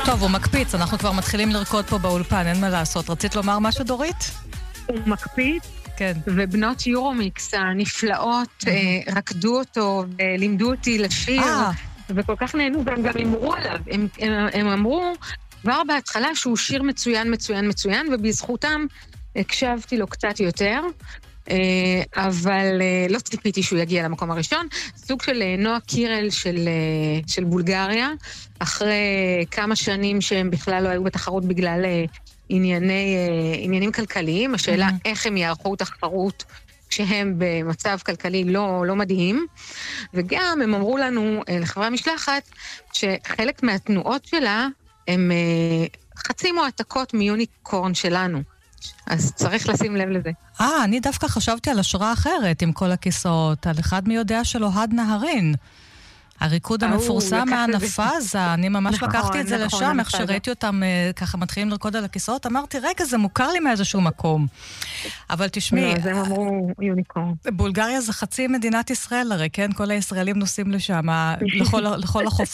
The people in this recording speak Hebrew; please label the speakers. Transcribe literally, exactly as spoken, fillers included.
Speaker 1: טוב, הוא מקפיץ, אנחנו כבר מתחילים לרקוד פה באולפן, אין מה לעשות. רצית לומר משהו, דורית?
Speaker 2: הוא מקפיץ,
Speaker 1: כן.
Speaker 2: ובנות יורומיקס הנפלאות רקדו אותו ולימדו אותי לשיר, וכל כך נהנו, והם גם אמרו עליו. הם, הם, הם אמרו כבר בהתחלה שהוא שיר מצוין, מצוין, מצוין, ובזכותם הקשבתי לו קצת יותר, אבל לא ציפיתי שהוא יגיע למקום הראשון. סוג של נועה קירל של, של בולגריה, אחרי כמה שנים שהם בכלל לא היו בתחרות בגלל ענייני, עניינים כלכליים. השאלה mm-hmm. איך הם יערכו תחרות כשהם במצב כלכלי לא, לא מדהים. וגם הם אמרו לנו, לחברי המשלחת, שחלק מהתנועות שלה הם חצי מועתקות מיוניקורן שלנו. אז צריך לשים לב לזה.
Speaker 1: אה, אני דווקא חשבתי על השראה אחרת עם כל הכיסאות, על אחד מי יודע של אוהד נהרין. הריקוד המפורסם מהנפאזה, אני ממש לקחתי את זה לשם, איך שראיתי אותם ככה מתחילים לרקוד על הכיסאות, אמרתי, רגע, זה מוכר לי מאיזשהו מקום. אבל תשמעי,
Speaker 2: לא, זה הם אמרו יוניקורן.
Speaker 1: בולגריה זה חצי מדינת ישראל, הרי כן, כל הישראלים נוסעים לשם, לכל החופות.